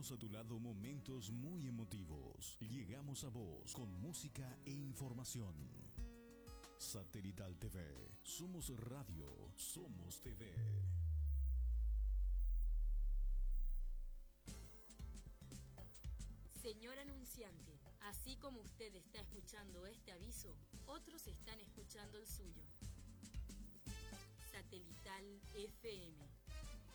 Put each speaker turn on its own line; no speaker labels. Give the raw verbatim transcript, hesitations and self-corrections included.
Vivimos a tu lado momentos muy emotivos. Llegamos a vos con música e información. Satelital T V. Somos radio, somos T V.
Señor anunciante, así como usted está escuchando este aviso, otros están escuchando el suyo. Satelital F M.